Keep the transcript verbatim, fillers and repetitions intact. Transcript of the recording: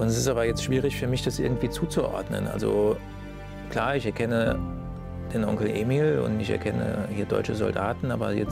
Und es ist aber jetzt schwierig für mich, das irgendwie zuzuordnen. Also klar, ich erkenne den Onkel Emil und ich erkenne hier deutsche Soldaten, aber jetzt